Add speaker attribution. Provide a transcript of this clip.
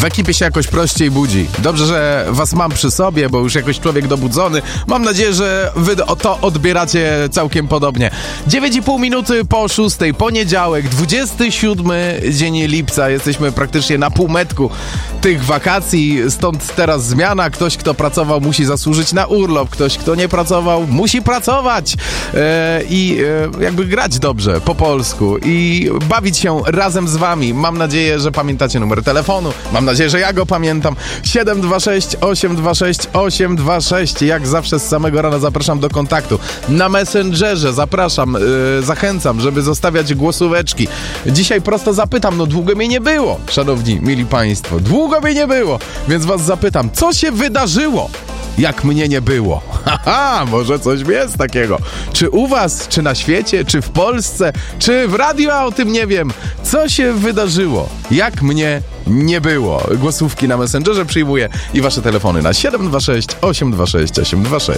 Speaker 1: W ekipie się jakoś prościej budzi. Dobrze, że was mam przy sobie, bo już jakoś człowiek dobudzony. Mam nadzieję, że wy to odbieracie całkiem podobnie. 9,5 minuty po 6, poniedziałek, 27 dzień lipca. Jesteśmy praktycznie na półmetku tych wakacji, stąd teraz zmiana. Ktoś, kto pracował, musi zasłużyć na urlop. Ktoś, kto nie pracował, musi pracować i jakby grać dobrze po polsku i bawić się razem z wami. Mam nadzieję, że pamiętacie numer telefonu. Mam nadzieję, że ja go pamiętam. 726 826 826. Jak zawsze z samego rana zapraszam do kontaktu. Na Messengerze zapraszam, zachęcam, żeby zostawiać głosóweczki. Dzisiaj prosto zapytam, no długo mnie nie było, szanowni, mili państwo. Długo mnie nie było, więc was zapytam, co się wydarzyło, jak mnie nie było? Haha, może coś jest takiego. Czy u was, czy na świecie, czy w Polsce, czy w radiu, a o tym nie wiem. Co się wydarzyło, jak mnie nie było? Głosówki na Messengerze przyjmuję i wasze telefony na 726 826 826.